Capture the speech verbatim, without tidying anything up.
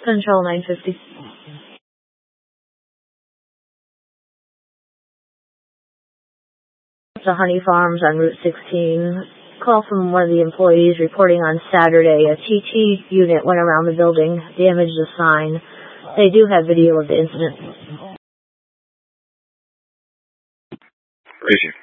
Control nine fifty. The Honey Farms on Route sixteen. Call from one of the employees reporting on Saturday a T T unit went around the building, damaged a sign. They do have video of the incident. Where is you?